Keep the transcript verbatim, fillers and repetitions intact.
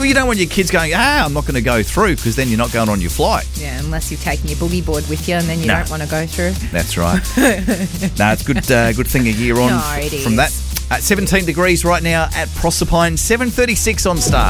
Well, you don't want your kids going, ah, I'm not going to go through, because then you're not going on your flight. Yeah, unless you've taken your boogie board with you and then you No. don't want to go through. That's right. No, it's good uh, good thing a year on No, it from is. that. At seventeen degrees right now at Proserpine, seven thirty-six on Star.